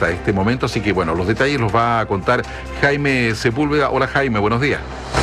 hasta este momento, así que bueno, los detalles los va a contar Jaime Sepúlveda. Hola Jaime, buenos días.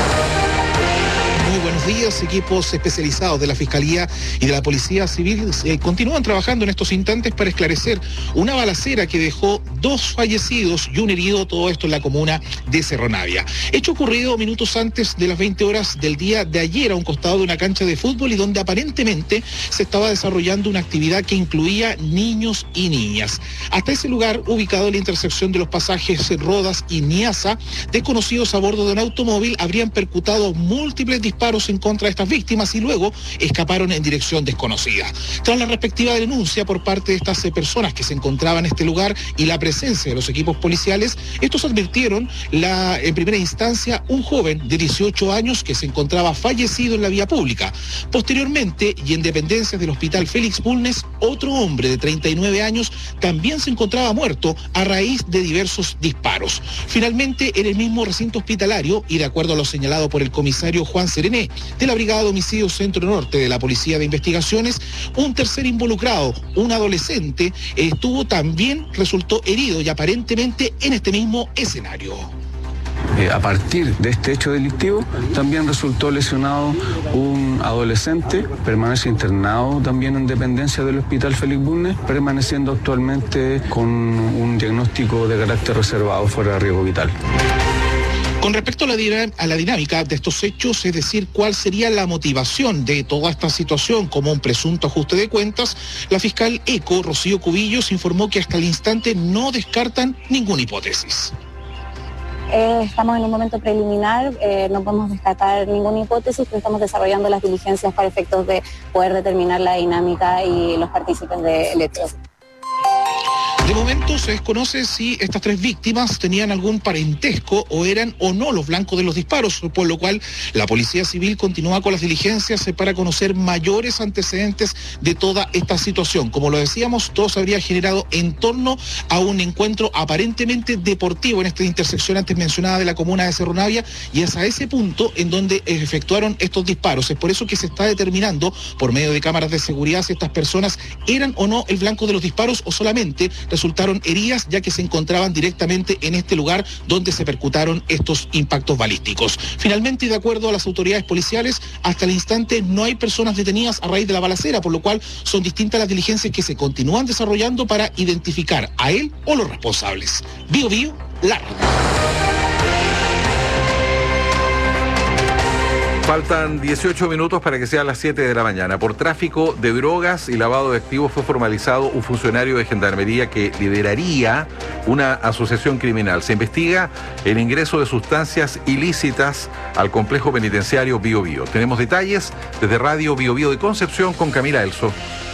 Muy buenos días. Equipos especializados de la Fiscalía y de la Policía Civil continúan trabajando en estos instantes para esclarecer una balacera que dejó 2 fallecidos y un herido, todo esto en la comuna de Cerro Navia. Hecho ocurrido minutos antes de las 20 horas del día de ayer a un costado de una cancha de fútbol y donde aparentemente se estaba desarrollando una actividad que incluía niños y niñas. Hasta ese lugar, ubicado en la intersección de los pasajes Rodas y Niasa, desconocidos a bordo de un automóvil habrían percutado múltiples disparos en contra de estas víctimas y luego escaparon en dirección desconocida. Tras la respectiva denuncia por parte de estas personas que se encontraban en este lugar y la presencia de los equipos policiales, estos advirtieron en primera instancia un joven de 18 años que se encontraba fallecido en la vía pública. Posteriormente, y en dependencias del Hospital Félix Bulnes, otro hombre de 39 años también se encontraba muerto a raíz de diversos disparos. Finalmente, en el mismo recinto hospitalario, y de acuerdo a lo señalado por el comisario Juan Serené, de la Brigada de Homicidios Centro Norte de la Policía de Investigaciones, un tercer involucrado, un adolescente, resultó herido y aparentemente en este mismo escenario. A partir de este hecho delictivo también resultó lesionado un adolescente, permanece internado también en dependencia del Hospital Félix Bulnes, permaneciendo actualmente con un diagnóstico de carácter reservado fuera de riesgo vital. Con respecto a la dinámica de estos hechos, es decir, cuál sería la motivación de toda esta situación como un presunto ajuste de cuentas, la fiscal ECO, Rocío Cubillos, informó que hasta el instante no descartan ninguna hipótesis. Estamos en un momento preliminar, no podemos descartar ninguna hipótesis, pero estamos desarrollando las diligencias para efectos de poder determinar la dinámica y los partícipes del hecho. De momento se desconoce si estas 3 víctimas tenían algún parentesco o eran o no los blancos de los disparos, por lo cual la Policía Civil continúa con las diligencias para conocer mayores antecedentes de toda esta situación. Como lo decíamos, todo se habría generado en torno a un encuentro aparentemente deportivo en esta intersección antes mencionada de la comuna de Cerro Navia, y es a ese punto en donde efectuaron estos disparos. Es por eso que se está determinando por medio de cámaras de seguridad si estas personas eran o no el blanco de los disparos o solamente resultaron heridas, ya que se encontraban directamente en este lugar donde se percutaron estos impactos balísticos. Finalmente, y de acuerdo a las autoridades policiales, hasta el instante no hay personas detenidas a raíz de la balacera, por lo cual son distintas las diligencias que se continúan desarrollando para identificar a él o los responsables. Bio Bio, la red. Faltan 18 minutos para que sean las 7 de la mañana. Por tráfico de drogas y lavado de activos fue formalizado un funcionario de Gendarmería que lideraría una asociación criminal. Se investiga el ingreso de sustancias ilícitas al complejo penitenciario Bio Bio. Tenemos detalles desde Radio Bio Bio de Concepción con Camila Elso.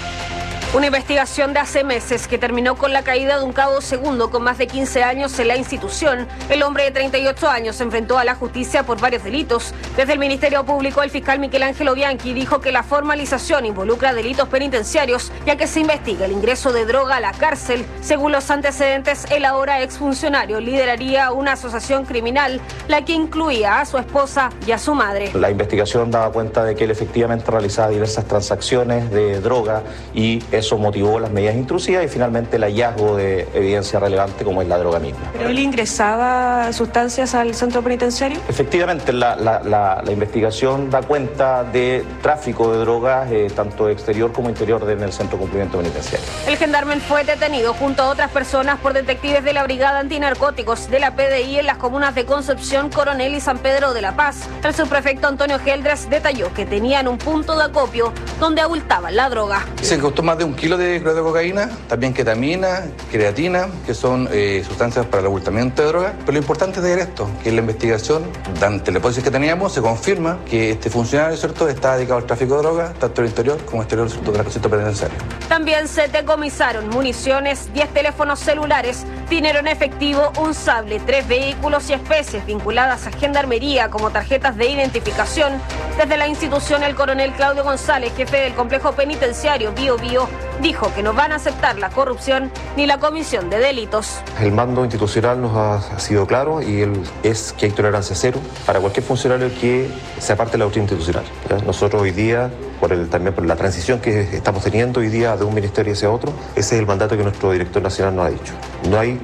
Una investigación de hace meses que terminó con la caída de un cabo segundo con más de 15 años en la institución. El hombre de 38 años se enfrentó a la justicia por varios delitos. Desde el Ministerio Público, el fiscal Miguel Ángelo Bianchi dijo que la formalización involucra delitos penitenciarios, ya que se investiga el ingreso de droga a la cárcel. Según los antecedentes, el ahora exfuncionario lideraría una asociación criminal, la que incluía a su esposa y a su madre. La investigación daba cuenta de que él efectivamente realizaba diversas transacciones de droga y eso motivó las medidas intrusivas y finalmente el hallazgo de evidencia relevante como es la droga misma. ¿Pero él ingresaba sustancias al centro penitenciario? Efectivamente, la investigación da cuenta de tráfico de drogas tanto exterior como interior en el centro de cumplimiento penitenciario. El gendarme fue detenido junto a otras personas por detectives de la Brigada Antinarcóticos de la PDI en las comunas de Concepción, Coronel y San Pedro de la Paz. El subprefecto Antonio Geldres detalló que tenían un punto de acopio donde abultaban la droga. Se costó más de 1 kilo de cocaína, también ketamina, creatina, que son sustancias para el ocultamiento de droga. Pero lo importante es ver esto, que en la investigación, ante la hipótesis que teníamos, se confirma que este funcionario, ¿cierto?, está dedicado al tráfico de droga, tanto al interior como exterior del recinto penitenciario. También se decomisaron municiones, 10 teléfonos celulares, dinero en efectivo, un sable, 3 vehículos y especies vinculadas a Gendarmería como tarjetas de identificación. Desde la institución, el coronel Claudio González, jefe del complejo penitenciario Bio Bio, dijo que no van a aceptar la corrupción ni la comisión de delitos. El mando institucional nos ha sido claro y es que hay tolerancia cero para cualquier funcionario que se aparte de la doctrina institucional. ¿Ya? Nosotros hoy día, también por la transición que estamos teniendo hoy día de un ministerio hacia otro, ese es el mandato que nuestro director nacional nos ha dicho. No hay